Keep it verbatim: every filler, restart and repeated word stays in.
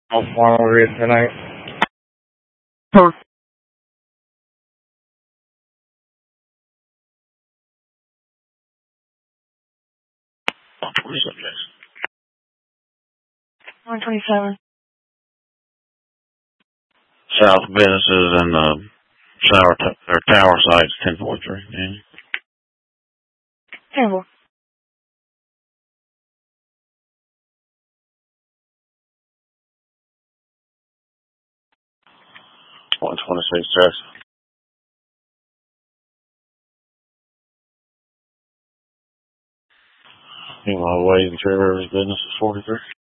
How far are we tonight? Huh. one twenty-seven. South Businesses and uh, Tower, or Tower Sites, ten forty-three. Yeah. Terrible. one twenty-six, Jackson. Meanwhile, Wade and Tree Rivers Business is forty-three.